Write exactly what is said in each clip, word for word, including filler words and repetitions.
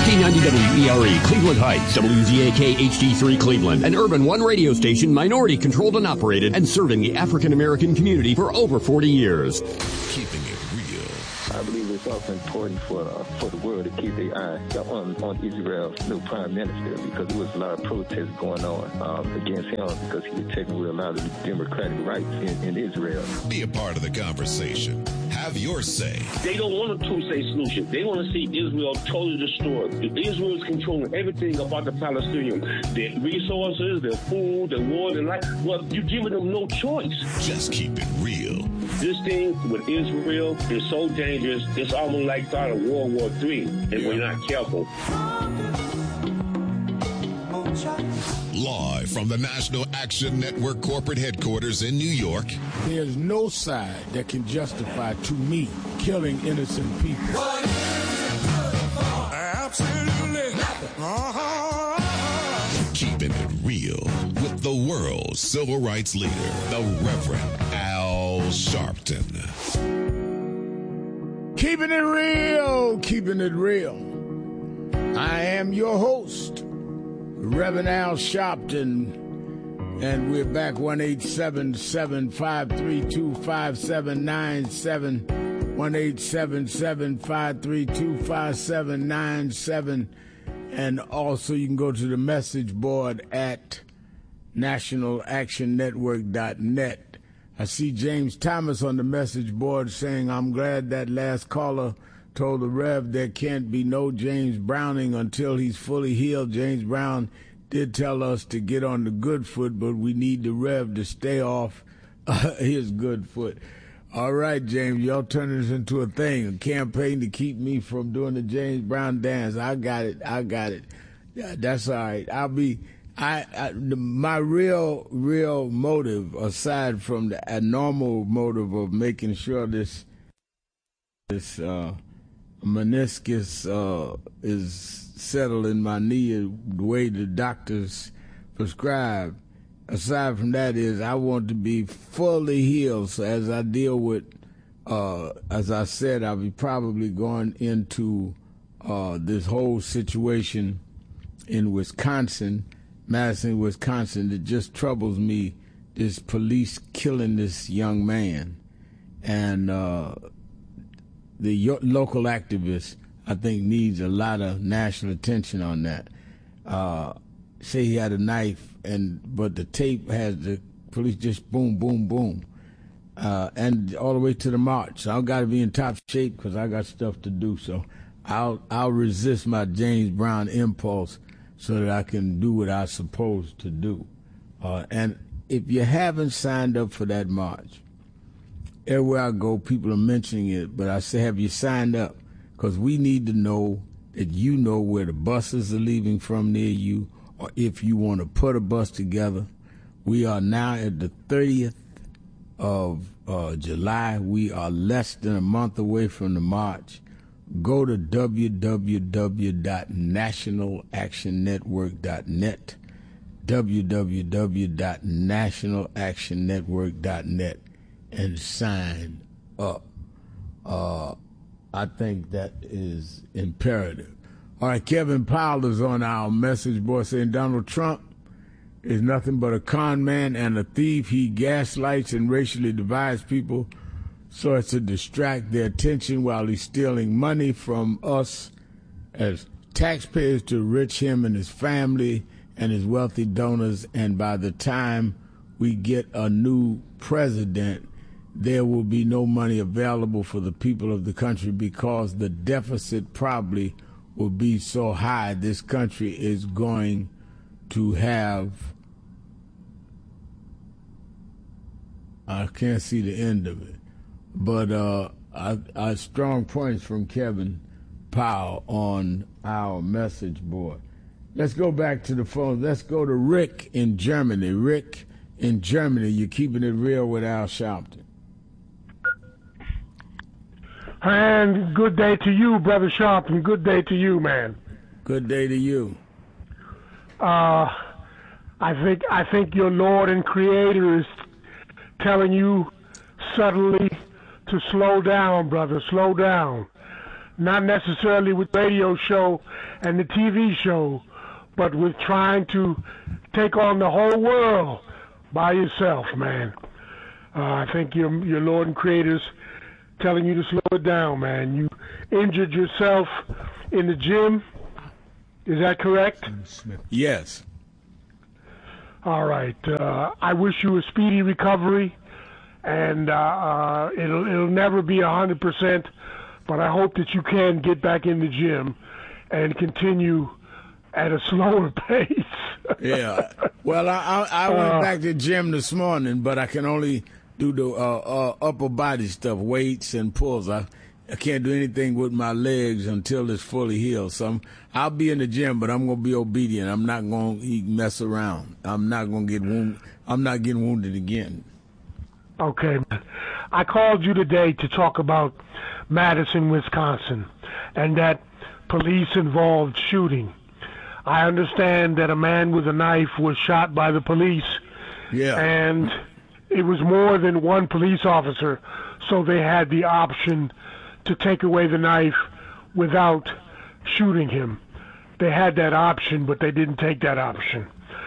K ninety W E R E, Cleveland Heights, W Z A K H D three Cleveland, an Urban One radio station, minority controlled and operated, and serving the African American community for over forty years. Keeping it real. I believe it's also important for uh, for the world to keep their eye on, on Israel's new prime minister, because there was a lot of protests going on um, against him because he was taking away a lot of the democratic rights in, in Israel. Be a part of the conversation. Have your say. They don't want a two-state solution. They want to see Israel totally destroyed. Israel is controlling everything about the Palestinians. Their resources, their food, their water, their life. Well, you're giving them no choice. Just keep it real. This thing with Israel is so dangerous, it's almost like start of World War Three, if yeah. we're not careful. Live from the National Action Network corporate headquarters in New York. There's no side that can justify, to me, killing innocent people. Absolutely nothing. Uh-huh. Keeping it real with the world's civil rights leader, the Reverend Al Sharpton. Keeping it real, keeping it real. I am your host, Reverend Al Sharpton, and we're back. One eight seven seven, five three two, five seven nine seven, one eight seven seven, five three two, five seven nine seven, and also you can go to the message board at national action network dot net. I see James Thomas on the message board saying, I'm glad that last caller told the Rev there can't be no James Browning until he's fully healed. James Brown did tell us to get on the good foot, but we need the Rev to stay off uh, his good foot. All right, James, y'all turn this into a thing, a campaign to keep me from doing the James Brown dance. I got it. I got it. Yeah, that's all right. I'll be... I, I my real real motive, aside from the a normal motive of making sure this this uh, meniscus uh, is settled in my knee the way the doctors prescribe. Aside from that, is I want to be fully healed. So as I deal with, uh, as I said, I'll be probably going into uh, this whole situation in Wisconsin. Madison, Wisconsin, that just troubles me, this police killing this young man. And uh, the yo- local activist, I think, needs a lot of national attention on that. Uh, say he had a knife, and but the tape has the police just boom, boom, boom. Uh, and all the way to the march. So I've got to be in top shape because I got stuff to do. So I'll I'll resist my James Brown impulse so that I can do what I'm supposed to do. Uh, and if you haven't signed up for that march, everywhere I go, people are mentioning it, but I say, have you signed up? Because we need to know that you know where the buses are leaving from near you, or if you want to put a bus together. We are now at the thirtieth of uh, July. We are less than a month away from the march. Go to w w w dot national action network dot net, w w w dot national action network dot net, and sign up. Uh, I think that is imperative. All right, Kevin Powell is on our message board saying Donald Trump is nothing but a con man and a thief. He gaslights and racially divides people so as to distract their attention while he's stealing money from us as taxpayers to enrich him and his family and his wealthy donors. And by the time we get a new president, there will be no money available for the people of the country because the deficit probably will be so high this country is going to have, I can't see the end of it. But uh, I, I strong points from Kevin Powell on our message board. Let's go back to the phone. Let's go to Rick in Germany. Rick in Germany, you're keeping it real with Al Sharpton. And good day to you, Brother Sharpton. Good day to you, man. Good day to you. Uh, I think I think your Lord and Creator is telling you subtly to slow down, brother, slow down. not necessarily with radio show and the T V show, but with trying to take on the whole world by yourself, man. Uh, I think your your Lord and Creator's telling you to slow it down, man. You injured yourself in the gym. Is that correct? Yes. All right. Uh, I wish you a speedy recovery, and uh, uh, it'll it'll never be a hundred percent, but I hope that you can get back in the gym and continue at a slower pace. Yeah. Well, I I, I went uh, back to the gym this morning, but I can only do the uh, uh, upper body stuff, weights and pulls. I I can't do anything with my legs until it's fully healed. So I'm, I'll be in the gym, but I'm going to be obedient. I'm not going to mess around. I'm not going to get wounded. I'm not getting wounded again. Okay, man. I called you today to talk about Madison, Wisconsin, and that police-involved shooting. I understand that a man with a knife was shot by the police. Yeah. And it was more than one police officer, so they had the option to take away the knife without shooting him. They had that option, but they didn't take that option.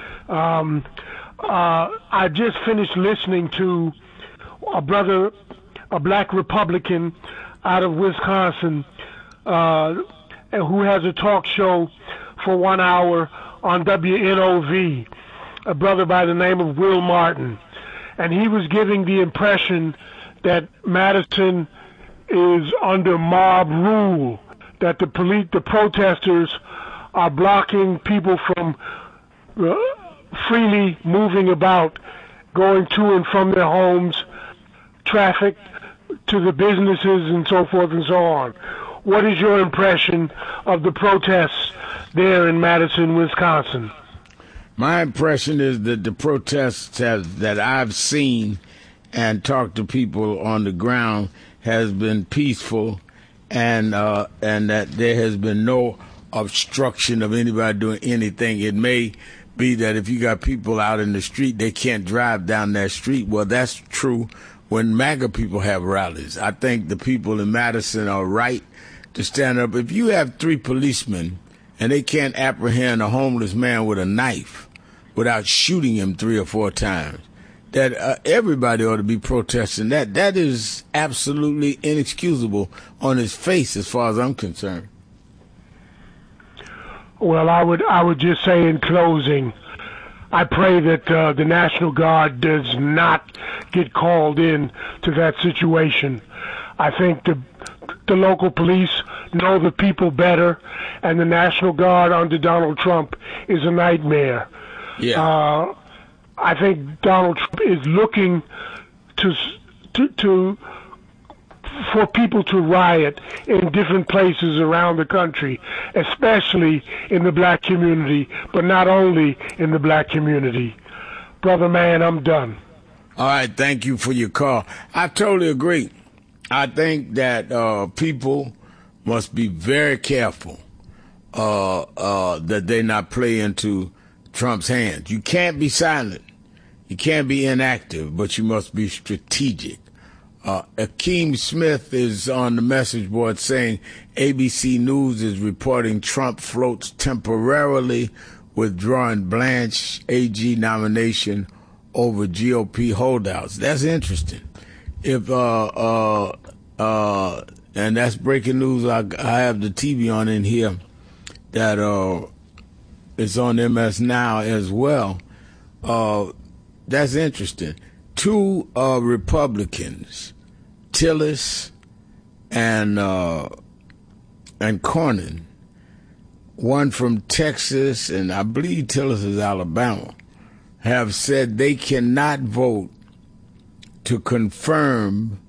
Um, uh, I just finished listening to a brother, a black Republican out of Wisconsin, uh, who has a talk show for one hour on W N O V, a brother by the name of Will Martin. And he was giving the impression that Madison is under mob rule, that the police, the protesters are blocking people from uh, freely moving about, going to and from their homes, traffic to the businesses and so forth and so on. What is your impression of the protests there in Madison, Wisconsin? My impression is that the protests have, that I've seen and talked to people on the ground has been peaceful, and uh, and that there has been no obstruction of anybody doing anything. It may be that if you got people out in the street, they can't drive down that street. Well, that's true when MAGA people have rallies. I think the people in Madison are right to stand up. If you have three policemen and they can't apprehend a homeless man with a knife without shooting him three or four times, that uh, everybody ought to be protesting. That that is absolutely inexcusable on its face, as far as I'm concerned. Well, I would I would just say in closing, I pray that uh, the National Guard does not get called in to that situation. I think the the local police know the people better, and the National Guard under Donald Trump is a nightmare. Yeah. Uh, I think Donald Trump is looking to, to to for people to riot in different places around the country, especially in the black community, but not only in the black community. Brother man, I'm done. All right, thank you for your call. I totally agree. I think that uh, people must be very careful uh, uh, that they not play into Trump's hands. You can't be silent. You can't be inactive, but you must be strategic. Uh, Akeem Smith is on the message board saying A B C News is reporting Trump floats temporarily withdrawing Blanche A G nomination over G O P holdouts. That's interesting. If uh uh uh, and that's breaking news. I, I have the T V on in here that uh it's on M S Now as well. Uh. That's interesting. Two uh, Republicans, Tillis and uh, and Cornyn, one from Texas and I believe Tillis is Alabama, have said they cannot vote to confirm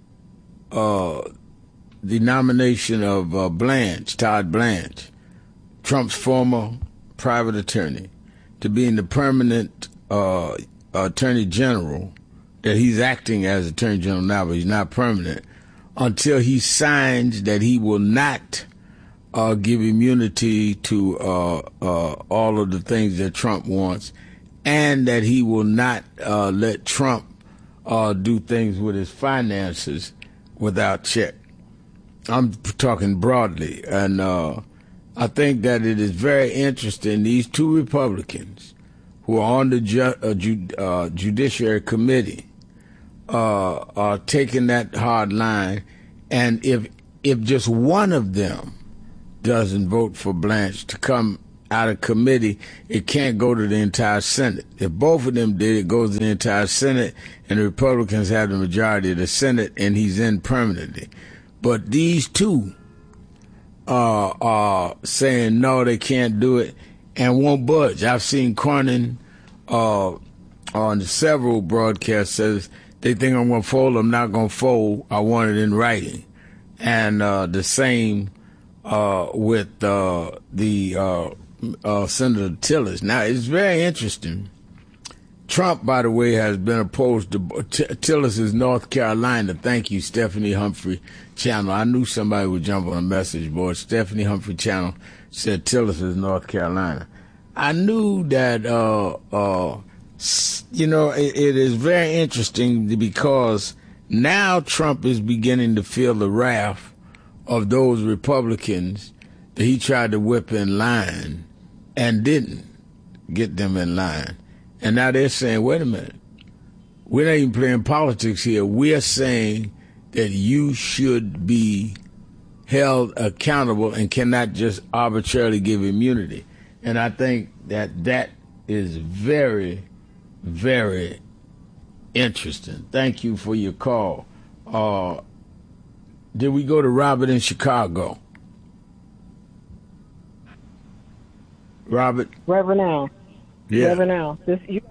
uh, the nomination of uh, Blanche, Todd Blanche, Trump's former private attorney, to being the permanent uh Attorney General, that he's acting as Attorney General now, but he's not permanent, until he signs that he will not uh, give immunity to uh, uh, all of the things that Trump wants, and that he will not uh, let Trump uh, do things with his finances without check. I'm talking broadly, and uh, I think that it is very interesting. These two Republicans who are on the ju- uh, ju- uh, Judiciary Committee uh, are taking that hard line, and if if just one of them doesn't vote for Blanche to come out of committee, it can't go to the entire Senate. If both of them did, it goes to the entire Senate, and the Republicans have the majority of the Senate, and he's in permanently. But these two uh, are saying no, they can't do it, and won't budge. I've seen Cornyn uh, on several broadcasts says they think I'm going to fold. I'm not going to fold. I want it in writing. And uh, the same uh, with uh, the uh, uh, Senator Tillis. Now, it's very interesting. Trump, by the way, has been opposed to T- Tillis' North Carolina. Thank you, Stephanie Humphrey Channel. I knew somebody would jump on a message board. Stephanie Humphrey Channel said Tillis is North Carolina. I knew that, uh, uh, you know, it, it is very interesting because now Trump is beginning to feel the wrath of those Republicans that he tried to whip in line and didn't get them in line. And now they're saying, wait a minute, we're not even playing politics here. We're saying that you should be held accountable and cannot just arbitrarily give immunity. And I think that that is very, very interesting. Thank you for your call. Uh, did we go to Robert in Chicago? Robert? Reverend Al. Yeah. Reverend Al. This, you...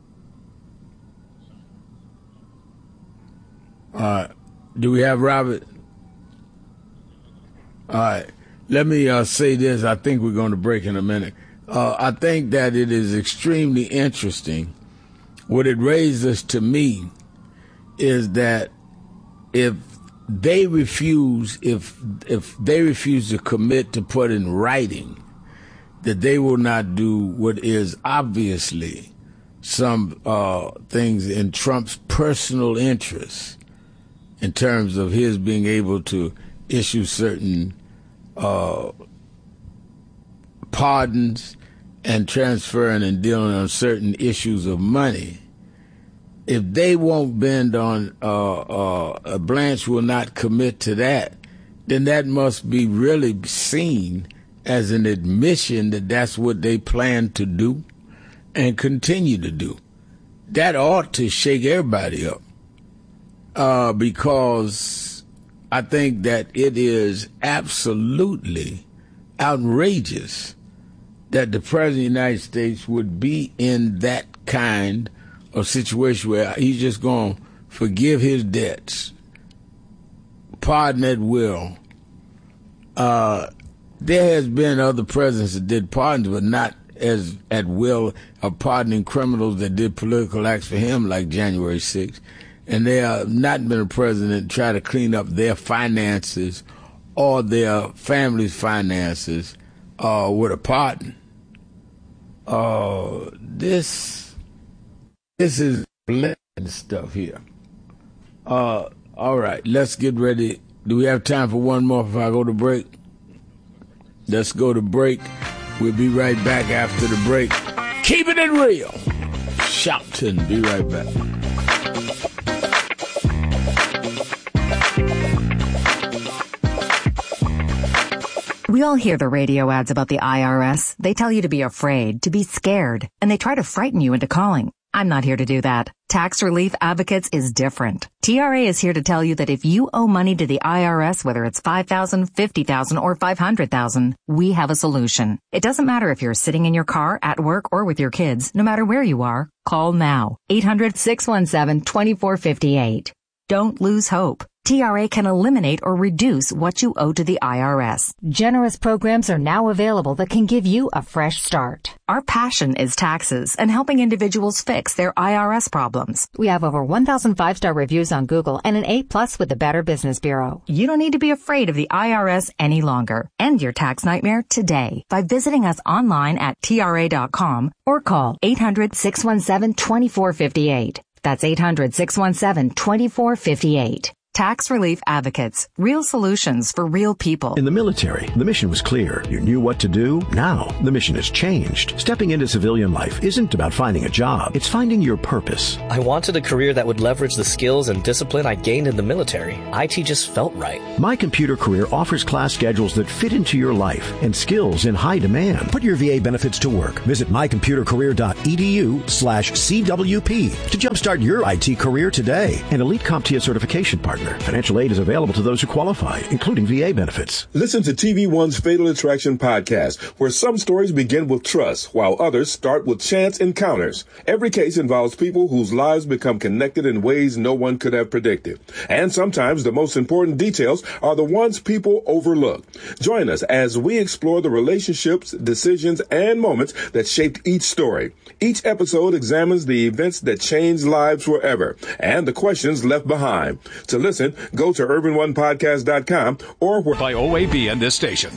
All right. Do we have Robert? All right. Let me uh, say this. I think we're going to break in a minute. Uh, I think that it is extremely interesting. What it raises to me is that if they refuse, if if they refuse to commit to put in writing that they will not do what is obviously some uh, things in Trump's personal interests in terms of his being able to issue certain uh, pardons and transferring and dealing on certain issues of money. If they won't bend on, uh, uh, Blanche will not commit to that, then that must be really seen as an admission that that's what they plan to do and continue to do. That ought to shake everybody up, uh, because I think that it is absolutely outrageous that the President of the United States would be in that kind of situation where he's just going to forgive his debts, pardon at will. Uh, there has been other presidents that did pardons, but not as at will of pardoning criminals that did political acts for him, like January sixth. And there have not been a president that tried to clean up their finances or their family's finances uh, with a pardon. Uh, this this is blatant stuff here. Uh, all right, let's get ready. Do we have time for one more before I go to break? Let's go to break. We'll be right back after the break. Keeping it real. Sharpton, be right back. We all hear the radio ads about the I R S. They tell you to be afraid, to be scared, and they try to frighten you into calling. I'm not here to do that. Tax Relief Advocates is different. T R A is here to tell you that if you owe money to the I R S, whether it's five thousand dollars, fifty thousand dollars, or five hundred thousand dollars, we have a solution. It doesn't matter if you're sitting in your car, at work, or with your kids. No matter where you are, call now. eight hundred, six one seven, two four five eight. Don't lose hope. T R A can eliminate or reduce what you owe to the I R S. Generous programs are now available that can give you a fresh start. Our passion is taxes and helping individuals fix their I R S problems. We have over one thousand five-star reviews on Google and an A plus with the Better Business Bureau. You don't need to be afraid of the I R S any longer. End your tax nightmare today by visiting us online at T R A dot com or call eight hundred, six one seven, two four five eight. That's eight hundred, six one seven, two four five eight. Tax Relief Advocates. Real solutions for real people. In the military, the mission was clear. You knew what to do. Now, the mission has changed. Stepping into civilian life isn't about finding a job. It's finding your purpose. I wanted a career that would leverage the skills and discipline I gained in the military. I T just felt right. My Computer Career offers class schedules that fit into your life and skills in high demand. Put your V A benefits to work. Visit mycomputercareer.edu slash CWP to jumpstart your I T career today. An Elite CompTIA certification partner. Financial aid is available to those who qualify, including V A benefits. Listen to T V One's Fatal Attraction podcast, where some stories begin with trust, while others start with chance encounters. Every case involves people whose lives become connected in ways no one could have predicted. And sometimes the most important details are the ones people overlook. Join us as we explore the relationships, decisions, and moments that shaped each story. Each episode examines the events that changed lives forever and the questions left behind. To listen, go to urban one podcast dot com or by O A B and this station.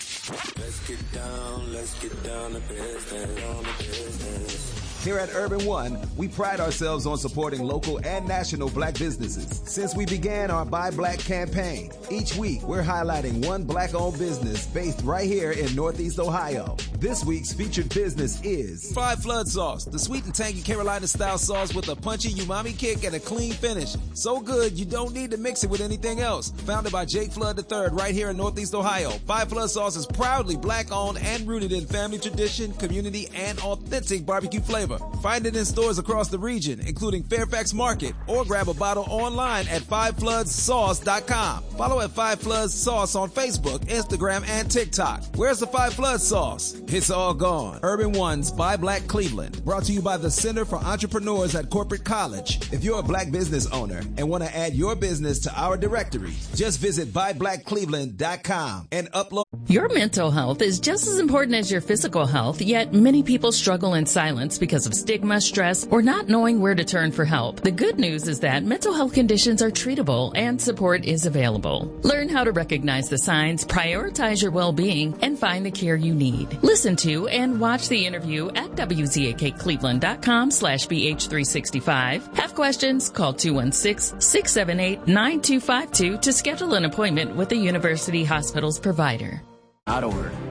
Let's get down, let's get down to business, on the business. Here at Urban One, we pride ourselves on supporting local and national black businesses. Since we began our Buy Black campaign, each week we're highlighting one black-owned business based right here in Northeast Ohio. This week's featured business is Five Flood Sauce, the sweet and tangy Carolina-style sauce with a punchy umami kick and a clean finish. So good, you don't need to mix it with anything else. Founded by Jake Flood the third right here in Northeast Ohio, Five Flood Sauce is proudly black-owned and rooted in family tradition, community, and authentic barbecue flavor. Find it in stores across the region, including Fairfax Market, or grab a bottle online at five floods sauce dot com. Follow at Five Floods Sauce on Facebook, Instagram, and TikTok. Where's the Five Floods Sauce? It's all gone. Urban One's Buy Black Cleveland, brought to you by the Center for Entrepreneurs at Corporate College. If you're a black business owner and want to add your business to our directory, just visit buy black cleveland dot com and upload. Your mental health is just as important as your physical health, yet many people struggle in silence because of stigma, stress, or not knowing where to turn for help. The good news is that mental health conditions are treatable and support is available. Learn how to recognize the signs, prioritize your well-being, and find the care you need. Listen to and watch the interview at W Z A K Cleveland dot com slash B H three sixty-five. Have questions? Call two one six, six seven eight, nine two five two to schedule an appointment with the University Hospital's provider. Out of order.